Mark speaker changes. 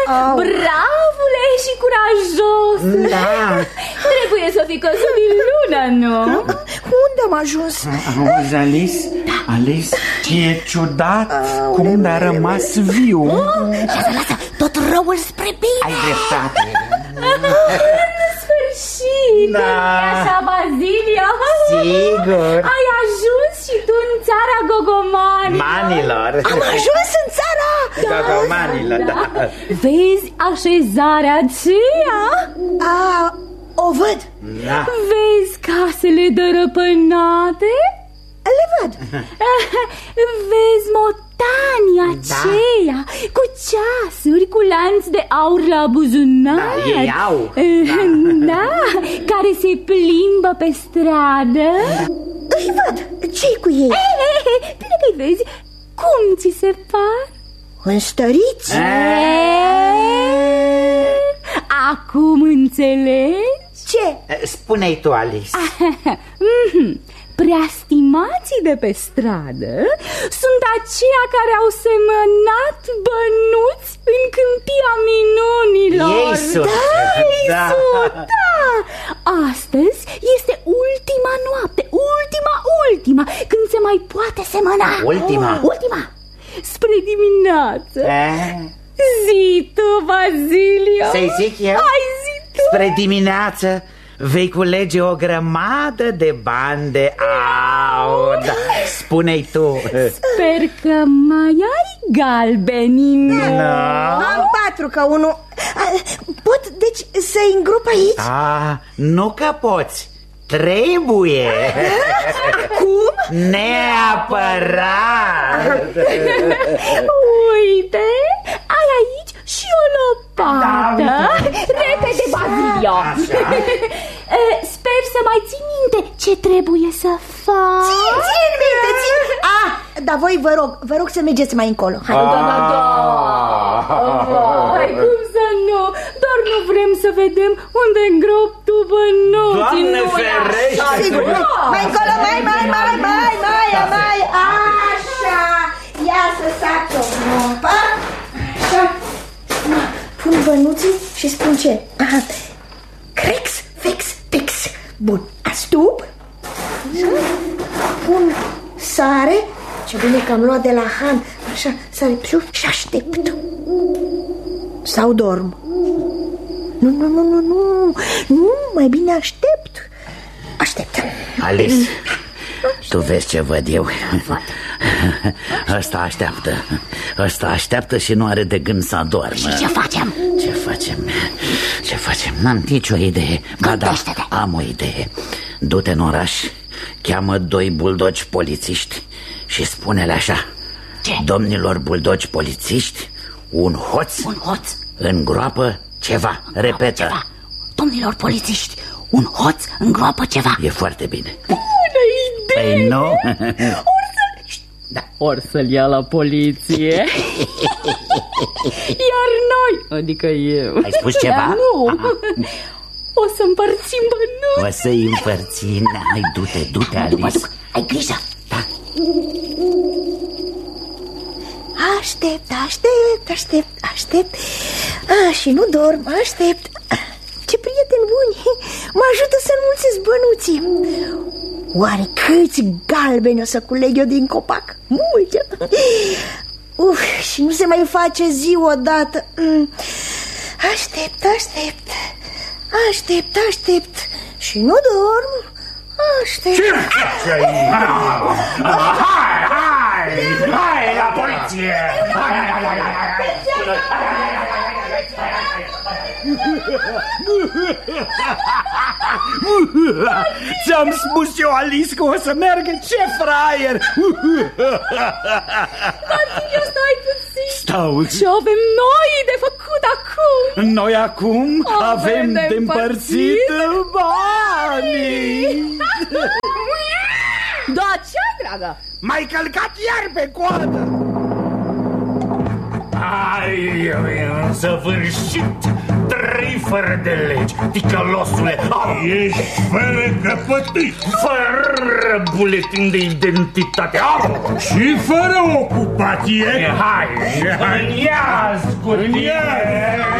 Speaker 1: Bravule și curajos.
Speaker 2: Da.
Speaker 1: Trebuie să fii căzut din lună, nu?
Speaker 3: Unde am ajuns?
Speaker 2: Auzi, Alice? Alice, ce e ciudat cum a rămas viu.
Speaker 3: Lasă, tot răul spre bine.
Speaker 2: Ai dreptate.
Speaker 1: În sfârșit, nu-i așa, Bazilio?
Speaker 2: Sigur.
Speaker 1: Ai ajuns și tu în țara gogomanilor.
Speaker 3: Am ajuns în țara
Speaker 2: Gogomanilor, da.
Speaker 1: Vezi așezarea aceea?
Speaker 3: O văd.
Speaker 2: Da.
Speaker 1: Vezi casele dărăpânate?
Speaker 3: Le văd.
Speaker 1: Vezi motanii aceia cu ceasuri, cu lanț de aur la buzunar.
Speaker 2: Da, ei au.
Speaker 1: Da, care se plimbă pe stradă.
Speaker 3: Îi văd. Ce-i cu ei?
Speaker 1: Bine că-i vezi. Cum ți se par?
Speaker 3: Înstăriți?
Speaker 1: Acum înțelegi?
Speaker 3: Ce?
Speaker 2: Spune-i tu, Alice.
Speaker 1: Preastimații de pe stradă sunt aceia care au semănat bănuți în câmpia minunilor.
Speaker 2: Ei sunt.
Speaker 1: Da, da. Astăzi este ultima noapte, ultima, când se mai poate semăna. Ultima. Spre dimineață. Zi tu, Bazilio.
Speaker 2: Să-i zic eu?
Speaker 1: Hai, zi tu.
Speaker 2: Spre dimineață vei culege o grămadă de bani de aur. Da. Spune-i tu.
Speaker 1: Sper că mai ai galbeni, nu?
Speaker 3: Am 4 ca unul. Pot, deci, să-i îngrop aici?
Speaker 2: Nu că poți. Trebuie.
Speaker 3: Acum?
Speaker 2: Neapărat.
Speaker 1: Uite, ai aici și o lopată. Repede, Bazilio. Sper să mai ții minte ce trebuie să faci.
Speaker 3: Țin minte. Dar voi vă rog să mergeți mai încolo.
Speaker 1: Da. Hai, cum să nu? Doar nu vrem să vedem unde îngrop tu bănuții.
Speaker 2: Doamne ferește!
Speaker 3: Sigur. Mai încolo, mai. Așa. Ia să sac o groapă. Așa. Pun bănuții și spun ce? Crex, fex, tex. Bun. Astup. Pun sare. Ce bine că am luat de la Han. Așa, sare și aștept. Sau dorm. Nu, mai bine aștept.
Speaker 2: Alice, tu vezi ce văd eu? Ăsta așteaptă și nu are de gând să adormă.
Speaker 3: Și ce facem?
Speaker 2: Ce facem? N-am nicio idee. Ba da, am o idee. Du-te în oraș, cheamă 2 buldogi polițiști și spune-le așa:
Speaker 3: ce?
Speaker 2: Domnilor buldogi polițiști, un hoț îngroapă ceva. Repetă.
Speaker 3: Ceva. Domnilor polițiști, un hoț îngroapă ceva.
Speaker 2: E foarte bine.
Speaker 1: Bună idee!
Speaker 2: Păi nu?
Speaker 1: Or să-l ia la poliție. Iar noi, adică eu.
Speaker 2: Ai spus ceva?
Speaker 1: Nu. O să împărțim bănuți.
Speaker 2: O să-i împărțim. Hai, du-te, Alice.
Speaker 3: Ai grijă.
Speaker 2: Da.
Speaker 3: Aștept. Și nu dorm, aștept. Ce prieteni buni. Mă ajută să înmulțesc bănuții. Oare câți galbeni o să culeg eu din copac? Multe. Și nu se mai face zi odată. Aștept. Și nu dorm. Aștept.
Speaker 4: Ce faci aici? Hai la poliție!
Speaker 2: Ți-am spus eu, Alice, că o să meargă. Ce fraier!
Speaker 1: Bazilio, stai puțin.
Speaker 2: Stau.
Speaker 1: Ce avem noi de făcut acum?
Speaker 2: Noi acum avem de împărțit banii.
Speaker 1: Da, ce, dragă?
Speaker 2: M-ai călcat iar pe coadă.
Speaker 4: Ai, în săvârșit, 3 fără de legi, ticălosule. Ești fără căpătâi.
Speaker 2: Fără
Speaker 4: fără buletin de identitate.
Speaker 5: Și fără ocupație.
Speaker 4: Hai, în iaz cu tine.